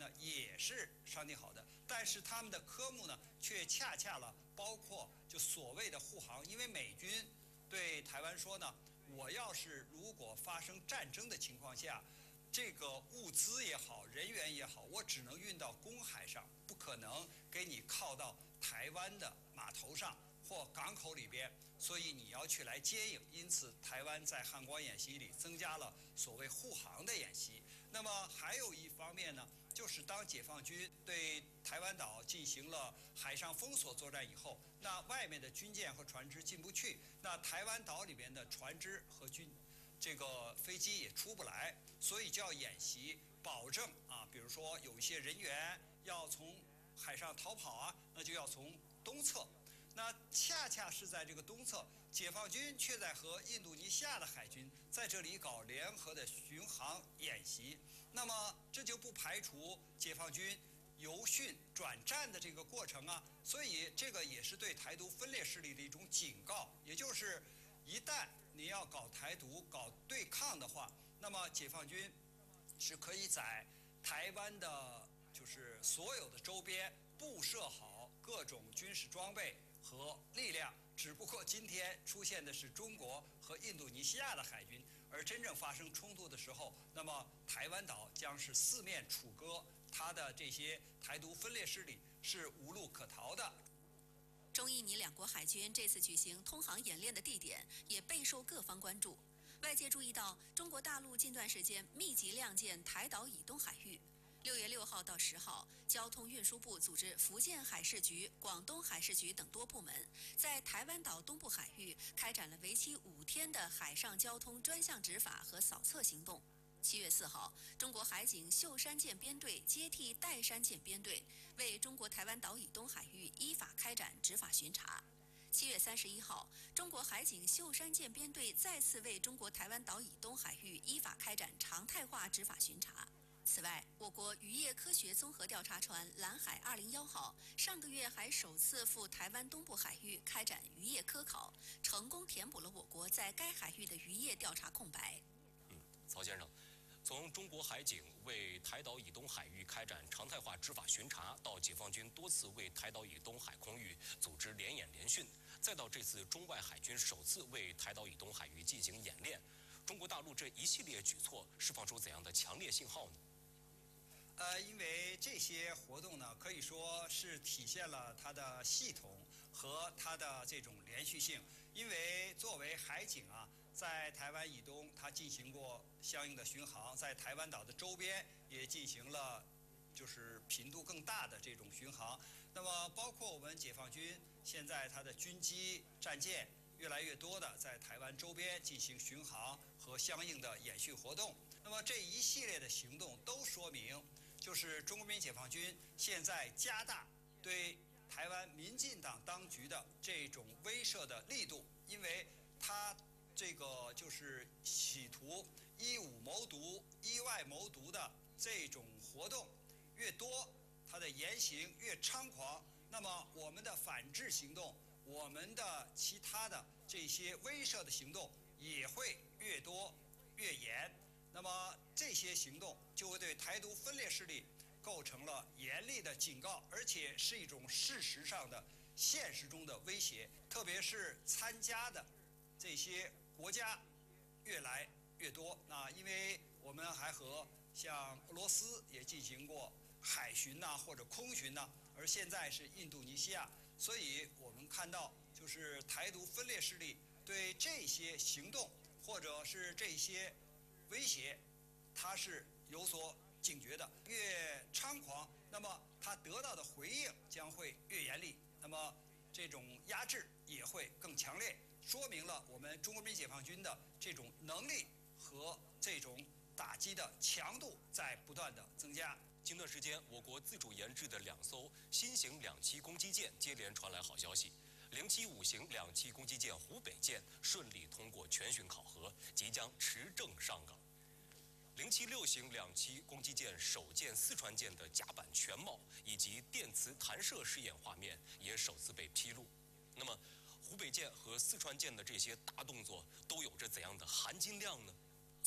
呢也是商定好的，但是他们的科目呢却恰恰了包括就所谓的护航，因为美军对台湾说呢，我要是如果发生战争的情况下，这个物资也好，人员也好，我只能运到公海上，不可能给你靠到台湾的码头上或港口里边，所以你要去来接应。因此，台湾在汉光演习里增加了所谓护航的演习。那么还有一方面呢，就是当解放军对台湾岛进行了海上封锁作战以后，那外面的军舰和船只进不去，那台湾岛里边的船只和这个飞机也出不来，所以就要演习，保证比如说有一些人员要从海上逃跑啊，那就要从东侧。那恰恰是在这个东侧，解放军却在和印度尼西亚的海军在这里搞联合的巡航演习。那么这就不排除解放军由训转战的这个过程啊，所以这个也是对台独分裂势力的一种警告，也就是一旦你要搞台独、搞对抗的话，那么解放军是可以在台湾的，就是所有的周边布设好各种军事装备和力量，只不过今天出现的是中国和印度尼西亚的海军，而真正发生冲突的时候，那么台湾岛将是四面楚歌，它的这些台独分裂势力是无路可逃的。 中印尼两国海军这次举行通航演练的地点也备受各方关注。外界注意到，中国大陆近段时间密集亮剑台岛以东海域。6月6号到10号，交通运输部组织福建海事局、广东海事局等多部门，在台湾岛东部海域开展了为期5天的海上交通专项执法和扫测行动。7月4号，中国海警秀山舰编队接替岱山舰编队，为中国台湾岛以东海域依法开展执法巡查。7月31号，中国海警秀山舰编队再次为中国台湾岛以东海域依法开展常态化执法巡查。此外，我国渔业科学综合调查船蓝海201号上个月还首次赴台湾东部海域开展渔业科考，成功填补了我国在该海域的渔业调查空白。 曹先生，从中国海警为台岛以东海域开展常态化执法巡查，到解放军多次为台岛以东海空域组织联演联训，再到这次中外海军首次为台岛以东海域进行演练，中国大陆这一系列举措释放出怎样的强烈信号呢？ 因为这些活动呢，可以说是体现了它的系统和它的这种连续性。因为作为海警在台湾以东，它进行过相应的巡航，在台湾岛的周边也进行了就是频度更大的这种巡航。那么包括我们解放军现在它的军机、战舰越来越多的在台湾周边进行巡航和相应的演训活动。那么这一系列的行动都说明，就是中国人民解放军现在加大对台湾民进党当局的这种威慑的力度，因为他这个就是企图以武谋独、以外谋独的这种活动越多，他的言行越猖狂，那么我们的反制行动，我们的其他的这些威慑的行动也会越多越严。那么这些行动就会对台独分裂势力构成了严厉的警告，而且是一种事实上的、现实中的威胁。特别是参加的这些国家越来越多。因为我们还和像俄罗斯也进行过海巡或者空巡而现在是印度尼西亚，所以我们看到就是台独分裂势力对这些行动或者是这些威胁，它是有所警觉的。越猖狂，那么它得到的回应将会越严厉，那么这种压制也会更强烈，说明了我们中国人民解放军的这种能力和这种打击的强度在不断的增加。 近段时间，我国自主研制的2艘新型2栖攻击舰接连传来好消息。075型2栖攻击舰湖北舰顺利通过全巡考核，即将持证上岗。076型2栖攻击舰首舰四川舰的甲板全貌以及电磁弹射试验画面也首次被披露。那么，湖北舰和四川舰的这些大动作都有着怎样的含金量呢？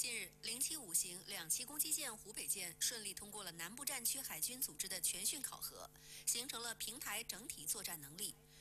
近日，075型两栖攻击舰湖北舰顺利通过了南部战区海军组织的全训考核，形成了平台整体作战能力。